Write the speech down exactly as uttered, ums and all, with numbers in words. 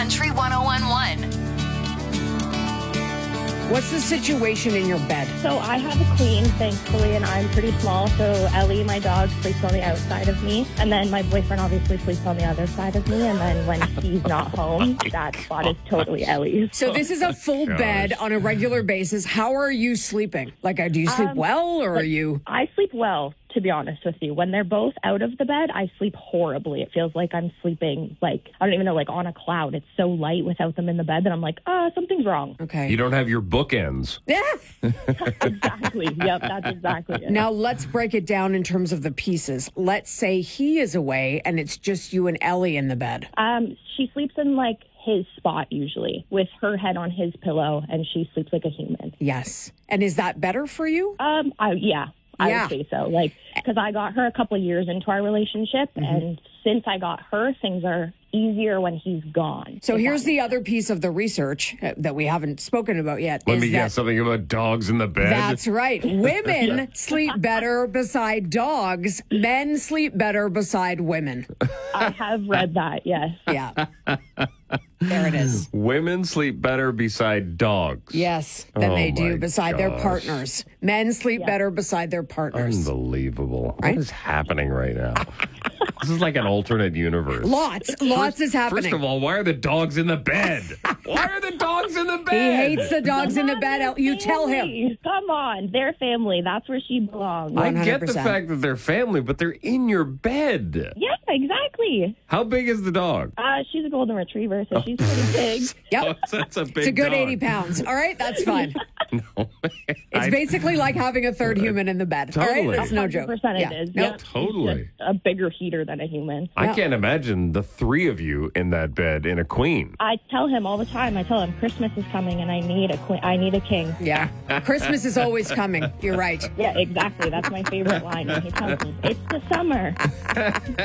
Country one oh one one. What's the situation in your bed? So I have a queen, thankfully, and I'm pretty small. So Ellie, my dog, sleeps on the outside of me. And then my boyfriend obviously sleeps on the other side of me. And then when he's not home, that spot is totally Ellie's. So this is a full Gosh. bed on a regular basis. How are you sleeping? Like, uh, do you sleep Um, well, or are you... I sleep well, to be honest with you. When they're both out of the bed, I sleep horribly. It feels like I'm sleeping, like, I don't even know, like on a cloud. It's so light without them in the bed that I'm like, ah, something's wrong. Okay. You don't have your bookends. Yeah. Exactly. Yep, that's exactly it. Now, let's break it down in terms of the pieces. Let's say he is away and it's just you and Ellie in the bed. Um, she sleeps in, like, his spot usually with her head on his pillow, and she sleeps like a human. Yes. And is that better for you? Um, I, yeah, I Yeah. would say so. Like, because I got her a couple of years into our relationship, Mm-hmm. and since I got her, things are easier when he's gone. So If here's that the makes other piece of the research uh, that we haven't spoken about yet. Let is me that- guess something about dogs in the bed. That's right. Women sleep better beside dogs. Men sleep better beside women. I have read that, yes. Yeah. There it is. Women sleep better beside dogs. Yes, than Oh they do my beside their gosh. partners. Men sleep Yeah. better beside their partners. Unbelievable. Right? What is happening right now? This is like an alternate universe. Lots, lots is happening. First of all, why are the dogs in the bed? Why are the dogs in the He bed? hates the dogs in the bed. You tell him. Family. Come on, they're family. That's where she belongs. I one hundred get the percent. fact that they're family, but they're in your bed. Yeah, exactly. How big is the dog? Uh, she's a golden retriever, so she's pretty big. Yep. That's a big It's a good dog. eighty pounds. All right, that's fine. No. It's I- basically like having a third human in the bed. All Totally. right, it's no joke. one hundred percent Yeah. it is. No, Yep. Totally. She's just a bigger heater than a human. I Yeah. can't imagine the three of you in that bed in a queen. I tell him all the time. I tell him Christmas is coming and I need a queen. I need a king. Yeah. Christmas is always coming. You're right. Yeah, exactly. That's my favorite line. And he tells me it's the summer.